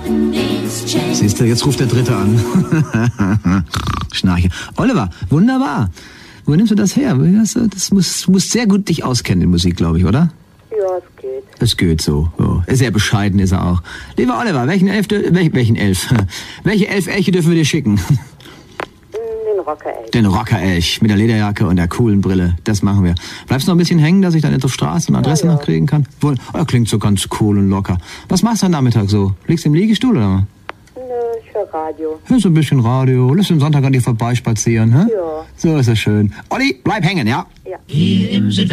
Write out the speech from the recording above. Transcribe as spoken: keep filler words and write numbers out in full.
Siehst du, jetzt ruft der Dritte an. Schnarche. Oliver, wunderbar. Wo nimmst du das her? Das muss, muss sehr gut dich auskennen in Musik, glaube ich, oder? Ja, es geht. Es geht so. so. Sehr bescheiden ist er auch. Lieber Oliver, welchen Elf, welchen, welchen Elf? Welche Elf Elche dürfen wir dir schicken? Den Rockerelch. Den Rockerelch mit der Lederjacke und der coolen Brille. Das machen wir. Bleibst du noch ein bisschen hängen, dass ich dann jetzt auf Straße und Adresse ja, ja. noch kriegen kann? Wohl, oh, klingt so ganz cool und locker. Was machst du am Nachmittag so? Liegst du im Liegestuhl oder? Nö, ich höre Radio. Hörst du ein bisschen Radio? Lässt den Sonntag an dir vorbeispazieren, hä? Ja. So ist es schön. Olli, bleib hängen, ja? Ja.